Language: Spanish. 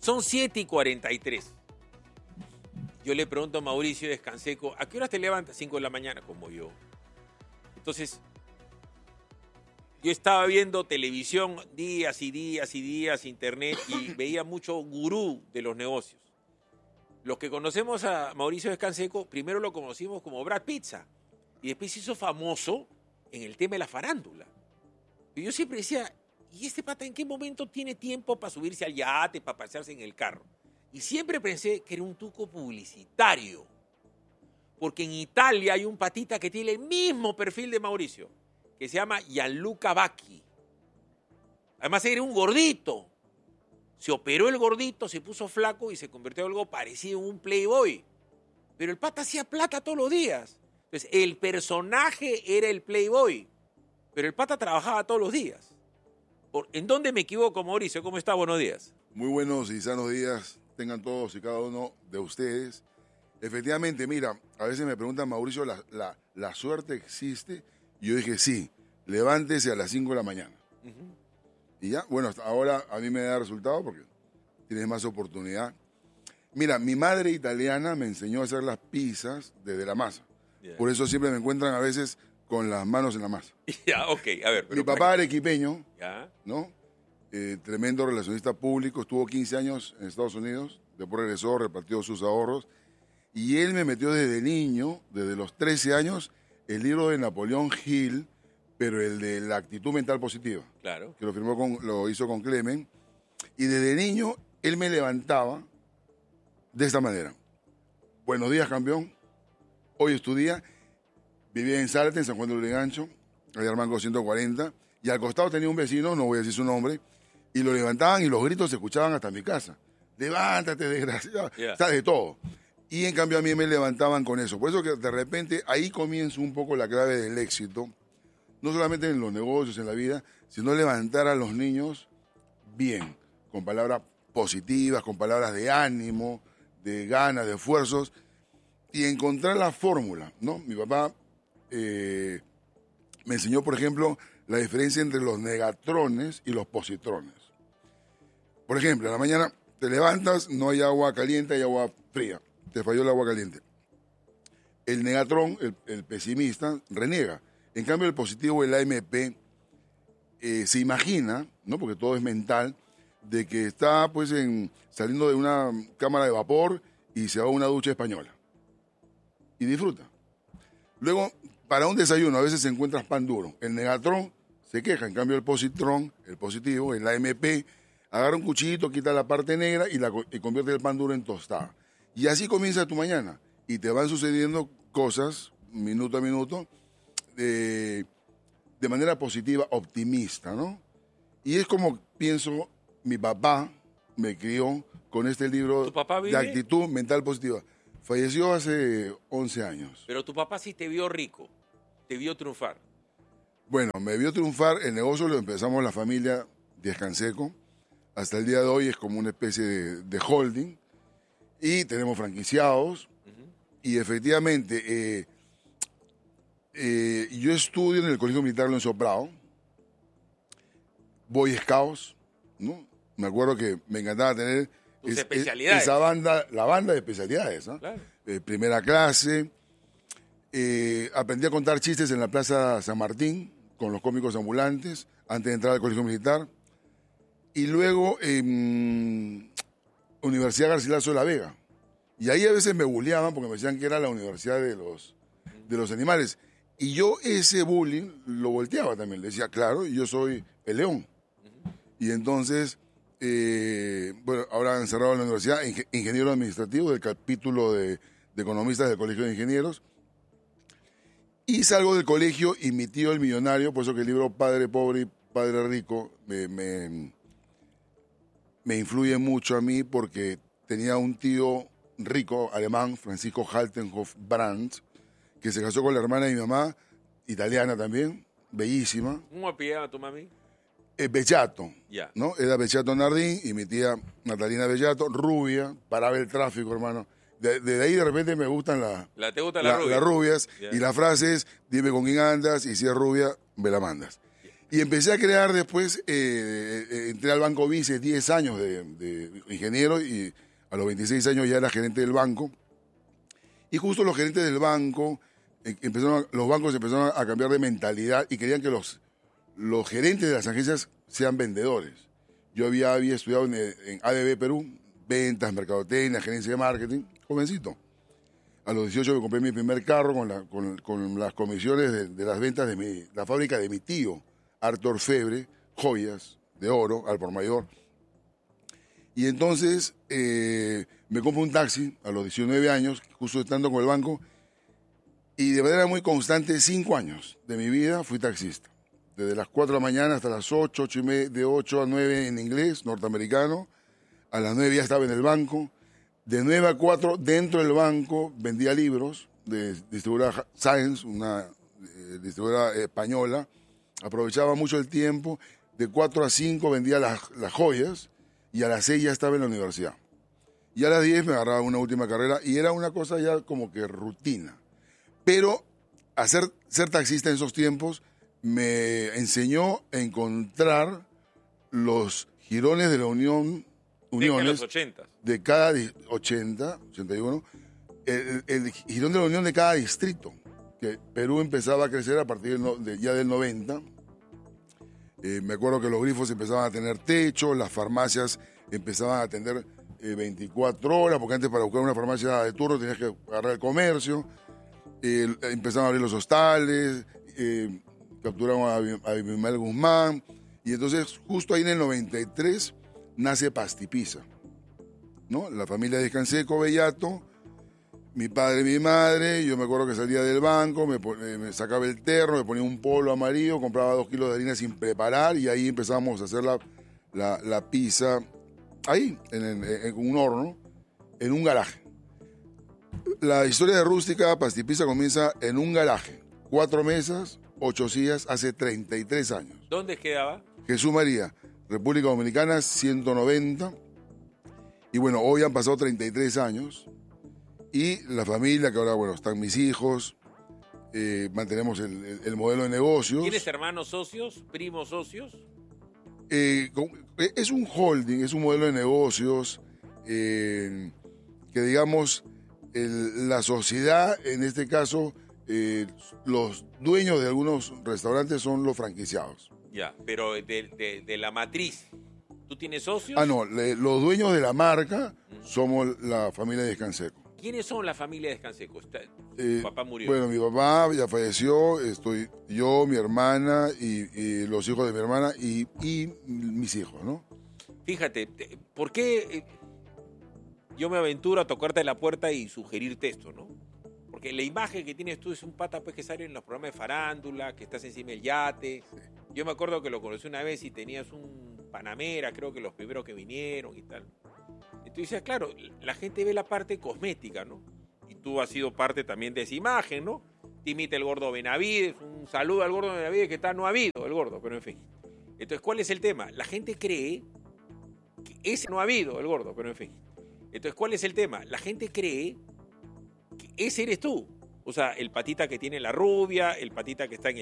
Son 7:43. Yo le pregunto a Mauricio Descanseco, ¿a qué horas te levantas? 5 de la mañana, como yo. Entonces, yo estaba viendo televisión días y días y días, internet, y veía mucho gurú de los negocios. Los que conocemos a Mauricio Descanseco, primero lo conocimos como Brad Pizza, y después se hizo famoso en el tema de la farándula. Y yo siempre decía, ¿y este pata en qué momento tiene tiempo para subirse al yate, para pasearse en el carro? Y siempre pensé que era un truco publicitario. Porque en Italia hay un patita que tiene el mismo perfil de Mauricio, que se llama Gianluca Vacchi. Además era un gordito. Se operó el gordito, se puso flaco y se convirtió en algo parecido a un playboy. Pero el pata hacía plata todos los días. Entonces, el personaje era el playboy, pero el pata trabajaba todos los días. ¿En dónde me equivoco, Mauricio? ¿Cómo está? Buenos días. Muy buenos y sanos días tengan todos y cada uno de ustedes. Efectivamente, mira, a veces me preguntan, Mauricio, ¿la suerte existe? Y yo dije, sí, levántese a las 5 de la mañana. Y ya, bueno, hasta ahora a mí me da resultado porque tienes más oportunidad. Mira, mi madre italiana me enseñó a hacer las pizzas desde la masa. Yeah. Por eso siempre me encuentran a veces con las manos en la masa. Ya, ok, a ver. Mi papá arequipeño, ¿no? Tremendo relacionista público, estuvo 15 años en Estados Unidos, después regresó, repartió sus ahorros, y él me metió desde niño, desde los 13 años, el libro de Napoleón Hill, pero el de la actitud mental positiva. Claro. Que lo hizo con Clemen, y desde niño él me levantaba de esta manera. Buenos días, campeón. Hoy es tu día. Vivía en Zárate, en San Juan de Lurigancho, allá Armango 140, y al costado tenía un vecino, no voy a decir su nombre, y lo levantaban y los gritos se escuchaban hasta mi casa. Levántate, desgraciado. Yeah. Está de todo. Y en cambio a mí me levantaban con eso. Por eso que de repente ahí comienza un poco la clave del éxito, no solamente en los negocios, en la vida, sino levantar a los niños bien, con palabras positivas, con palabras de ánimo, de ganas, de esfuerzos, y encontrar la fórmula, ¿no? Mi papá me enseñó, por ejemplo, la diferencia entre los negatrones y los positrones. Por ejemplo, en la mañana te levantas, no hay agua caliente, hay agua fría. Te falló el agua caliente. El negatrón, el pesimista, reniega. En cambio, el positivo, el AMP, se imagina, ¿no? Porque todo es mental, de que está pues saliendo de una cámara de vapor y se va a una ducha española. Y disfruta. Luego, para un desayuno, a veces encuentras pan duro. El negatrón se queja, en cambio el positrón, el positivo, el AMP, agarra un cuchillito, quita la parte negra y convierte el pan duro en tostada. Y así comienza tu mañana. Y te van sucediendo cosas, minuto a minuto, de manera positiva, optimista, ¿no? Y es como pienso, mi papá me crió con este libro ¿Tu papá vive? De actitud mental positiva. Falleció hace 11 años. Pero tu papá sí te vio rico, te vio triunfar. Bueno, me vio triunfar, el negocio lo empezamos la familia Descanseco. Hasta el día de hoy es como una especie de holding. Y tenemos franquiciados. Y efectivamente, yo estudio en el Colegio Militar Lorenzo Prado. Boy Scouts, ¿no? Me acuerdo que me encantaba tener especialidades. Esa banda, la banda de especialidades, ¿no? Claro. Primera clase. Aprendí a contar chistes en la Plaza San Martín con los cómicos ambulantes antes de entrar al Colegio Militar. Y luego Universidad Garcilaso de la Vega. Y ahí a veces me bulleaban porque me decían que era la universidad de los animales. Y yo ese bullying lo volteaba también. Le decía, claro, yo soy el león. Y entonces, bueno, ahora han cerrado la universidad, ingeniero administrativo del capítulo de economistas del Colegio de Ingenieros. Y salgo del colegio y mi tío el millonario, por eso que el libro Padre Pobre y Padre Rico me influye mucho a mí porque tenía un tío rico alemán, Francisco Haltenhoff Brandt, que se casó con la hermana de mi mamá, italiana también, bellísima. ¿Cómo apellidaba tu mami? Bellato, Ya. ¿no? Era Bellato Nardín y mi tía Natalina Bellato, rubia, paraba el tráfico, hermano. De ahí de repente me gustan ¿Te gustan las rubias? las rubias. Yeah. Y la frase es, dime con quién andas y si es rubia, me la mandas. Y empecé a crear después, entré al Banco Vice, 10 años de ingeniero y a los 26 años ya era gerente del banco. Y justo los gerentes del banco, los bancos empezaron a cambiar de mentalidad y querían que los gerentes de las agencias sean vendedores. Yo había estudiado en ADB Perú, ventas, mercadotecnia, gerencia de marketing, jovencito. A los 18 me compré mi primer carro con las comisiones de las ventas de la fábrica de mi tío, Arthur Orfebre, joyas de oro al por mayor. Y entonces me compro un taxi a los 19 años, justo estando con el banco, y de manera muy constante, 5 años de mi vida fui taxista. Desde las 4 de la mañana hasta las 8, 8 y media, de 8 a 9 en inglés, norteamericano. A las 9 ya estaba en el banco. De 9 a 4 dentro del banco vendía libros de distribuidora Science, una distribuidora española. Aprovechaba mucho el tiempo. De 4 a 5 vendía las joyas y a las 6 ya estaba en la universidad. Y a las 10 me agarraba una última carrera y era una cosa ya como que rutina. Pero ser taxista en esos tiempos me enseñó a encontrar los jirones de la uniones los 80. de cada 81, el jirón de la unión de cada distrito, que Perú empezaba a crecer a partir ya del 90. Me acuerdo que los grifos empezaban a tener techo, las farmacias empezaban a atender 24 horas, porque antes para buscar una farmacia de turno tenías que agarrar el comercio. Empezaron a abrir los hostales, capturaron a Abimael Guzmán, y entonces justo ahí en el 93 nace Pastipizza, ¿no? La familia de Canseco Bellato, mi padre y mi madre. Yo me acuerdo que salía del banco, me sacaba el terno, me ponía un polo amarillo, compraba 2 kilos de harina sin preparar y ahí empezamos a hacer la pizza ahí, en un horno, en un garaje. La historia de Rústica Pastipizza comienza en un garaje, 4 mesas, 8 sillas, hace 33 años. ¿Dónde quedaba? Jesús María, República Dominicana, 190. Y bueno, hoy han pasado 33 años. Y la familia, que ahora, bueno, están mis hijos, mantenemos el modelo de negocios. ¿Tienes hermanos socios, primos socios? Es un holding, es un modelo de negocios que, digamos, la sociedad, en este caso, los dueños de algunos restaurantes son los franquiciados. Ya, pero de la matriz, ¿tú tienes socios? Ah, no, los dueños de la marca somos la familia de Canseco. ¿Quiénes son la familia de Canseco? Papá murió. Bueno, mi papá ya falleció, estoy yo, mi hermana y los hijos de mi hermana y mis hijos, ¿no? Fíjate, ¿por qué yo me aventuro a tocarte la puerta y sugerirte esto, ¿no? Porque la imagen que tienes tú es un pata pues, que sale en los programas de farándula, que estás encima del yate. Sí. Yo me acuerdo que lo conocí una vez y tenías un Panamera, creo que los primeros que vinieron y tal. Entonces, claro, la gente ve la parte cosmética, ¿no? Y tú has sido parte también de esa imagen, ¿no? Te imita el gordo Benavides, un saludo al gordo Benavides que está no ha habido, el gordo, pero en fin. Entonces, ¿cuál es el tema? La gente cree que ese no ha habido, el gordo, pero en fin. Entonces, ¿cuál es el tema? La gente cree que ese eres tú. O sea, el patita que tiene la rubia, el patita que está en